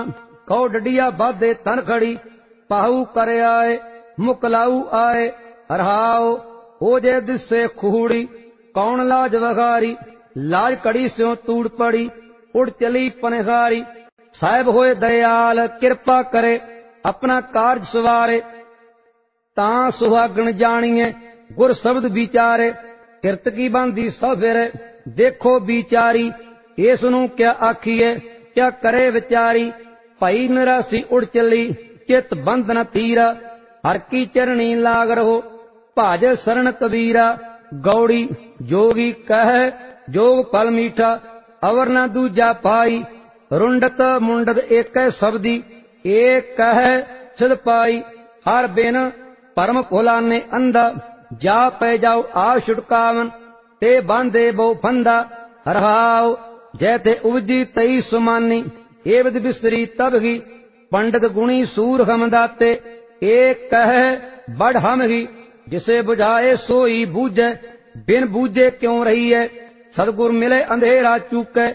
कहो डडिया बाधे तन खड़ी, पाहू कर आए मुकलाऊ आए, रहाओ हो जे दिसे खूड़ी, कौन लाज वगारी, लाज कड़ी स्यों तूड़ पड़ी, उड़ चली पनहारी। साहिब होए दयाल किरपा करे, अपना कारज सवारे, तां सुहागण जानिए गुर शब्द विचारे। किरत की बांधी सौ फिरे, देखो विचारी, इस नूं क्या आखिए क्या करे विचारी। भाई निरासी उड़ चली, चित बंध न तीरा, हर की चरणी लाग रहो, भाज शरण कबीरा। गौड़ी जोगी कह जोग फल मीठा, अवर न दूजा पाई, रुंडत मुंडत एक शब्दी, एक कह सिद्ध पाई। हर बिन परम भुलाने अंधा, जा पै जाओ आ छुटकावन, ते बांधे बहु फंदा। रहाओ जैथे उपजी तई सुमानी, एवद बिसरी तब ही, पंडित गुणी सूर हम दाते, एक कह बड़ हम ही। जिसे बुझाए सोई बूझे, बिन बूझे क्यों रही है, सदगुर मिले अंधेरा चूके।